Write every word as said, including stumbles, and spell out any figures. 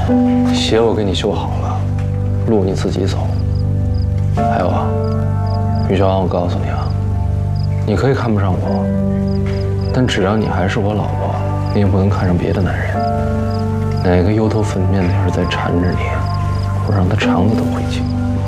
鞋我给你修好了，路你自己走。还有啊，于小安，我告诉你啊，你可以看不上我，但只要你还是我老婆，你也不能看上别的男人。哪个油头粉面的要是再缠着你，我让他肠子都悔青。